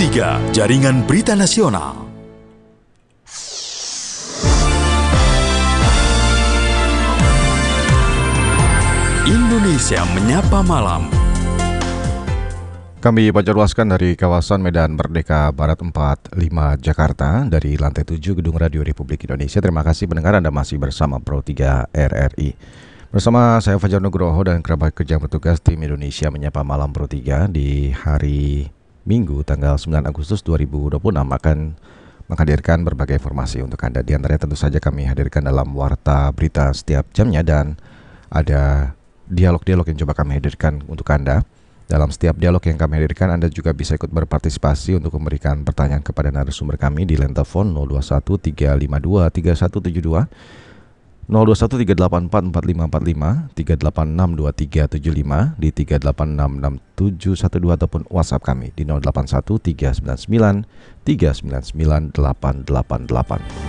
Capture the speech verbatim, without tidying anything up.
tiga, Jaringan Berita Nasional. Indonesia Menyapa Malam. Kami pancarluaskan dari kawasan Medan Merdeka Barat empat puluh lima Jakarta dari lantai tujuh Gedung Radio Republik Indonesia. Terima kasih pendengar, Anda masih bersama Pro tiga R R I. Bersama saya Fajar Nugroho dan kerabat kerja bertugas tim Indonesia Menyapa Malam Pro tiga di hari Minggu tanggal sembilan Agustus dua ribu dua puluh enam akan menghadirkan berbagai informasi untuk Anda. Di antaranya tentu saja kami hadirkan dalam warta berita setiap jamnya dan ada dialog-dialog yang coba kami hadirkan untuk Anda. Dalam setiap dialog yang kami hadirkan, Anda juga bisa ikut berpartisipasi untuk memberikan pertanyaan kepada narasumber kami di line telepon nol dua satu tiga lima dua tiga satu tujuh dua, nol dua satu tiga delapan empat empat lima empat lima, tiga delapan enam dua tiga tujuh lima, di tiga delapan enam enam tujuh satu dua ataupun WhatsApp kami di nol delapan satu tiga sembilan sembilan tiga sembilan sembilan delapan delapan delapan.